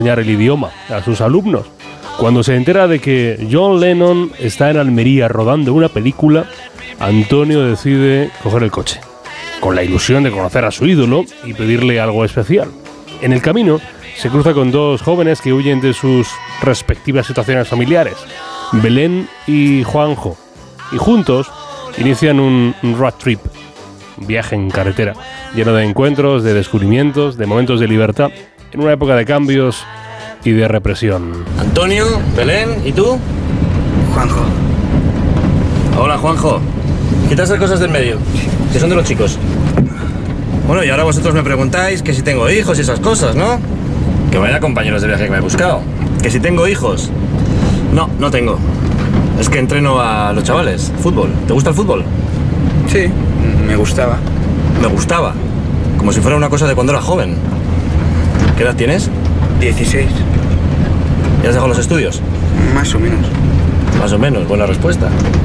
enseñar el idioma a sus alumnos. Cuando se entera de que John Lennon está en Almería rodando una película, Antonio decide coger el coche, con la ilusión de conocer a su ídolo y pedirle algo especial. En el camino se cruza con dos jóvenes que huyen de sus respectivas situaciones familiares, Belén y Juanjo, y juntos inician un road trip, un viaje en carretera, lleno de encuentros, de descubrimientos, de momentos de libertad, en una época de cambios y de represión. Antonio, Belén, ¿y tú? Juanjo. Hola, Juanjo. Quita esas cosas del medio, que son de los chicos. Bueno, y ahora vosotros me preguntáis que si tengo hijos y esas cosas, ¿no? Que vaya compañeros de viaje que me he buscado. Que si tengo hijos. No tengo. Es que entreno a los chavales. Fútbol. ¿Te gusta el fútbol? Sí, me gustaba. Me gustaba. Como si fuera una cosa de cuando era joven. ¿Qué edad tienes? 16. ¿Ya has dejado los estudios? Más o menos. Más o menos, buena respuesta.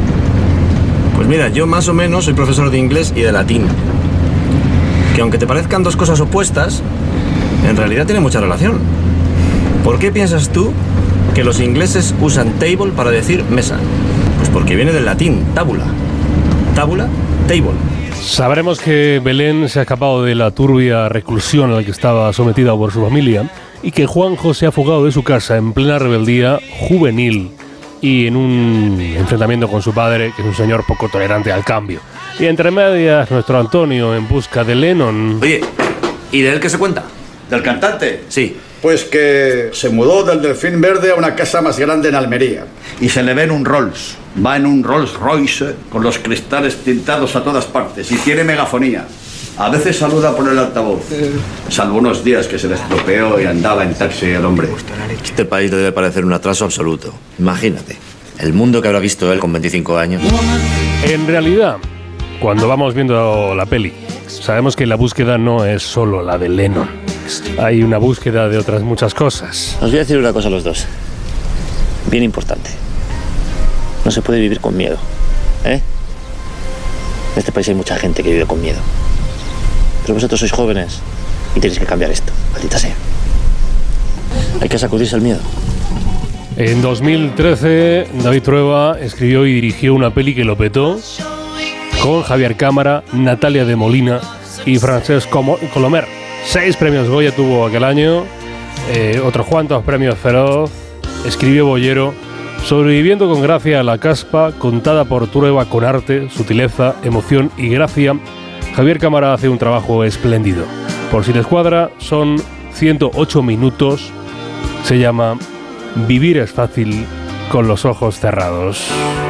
Pues mira, yo más o menos soy profesor de inglés y de latín. Que aunque te parezcan dos cosas opuestas, en realidad tienen mucha relación. ¿Por qué piensas tú que los ingleses usan table para decir mesa? Pues porque viene del latín, tabula. Tabula, table. Sabremos que Belén se ha escapado de la turbia reclusión a la que estaba sometida por su familia y que Juanjo se ha fugado de su casa en plena rebeldía juvenil y en un enfrentamiento con su padre, que es un señor poco tolerante al cambio. Y entre medias, nuestro Antonio en busca de Lennon. Oye, ¿y de él qué se cuenta? ¿Del cantante? Sí. Pues que se mudó del Delfín Verde a una casa más grande en Almería. Y se le ve en un Rolls. Va en un Rolls Royce con los cristales tintados a todas partes y tiene megafonía. A veces saluda por el altavoz. Salvo unos días que se le estropeó y andaba en taxi el hombre. Este país le debe parecer un atraso absoluto. Imagínate, el mundo que habrá visto él con 25 años. En realidad, cuando vamos viendo la peli, sabemos que la búsqueda no es solo la de Lennon. Hay una búsqueda de otras muchas cosas. Os voy a decir una cosa a los dos. Bien importante. No se puede vivir con miedo, ¿eh? En este país hay mucha gente que vive con miedo. Pero vosotros sois jóvenes y tenéis que cambiar esto, maldita sea. Hay que sacudirse el miedo. En 2013, David Trueba escribió y dirigió una peli que lo petó con Javier Cámara, Natalia de Molina y Francesc Colomer. 6 premios Goya tuvo aquel año, otros cuantos premios Feroz. Escribió Boyero, sobreviviendo con gracia a la caspa, contada por Trueba con arte, sutileza, emoción y gracia. Javier Cámara hace un trabajo espléndido. Por si les cuadra, son 108 minutos. Se llama Vivir es fácil con los ojos cerrados.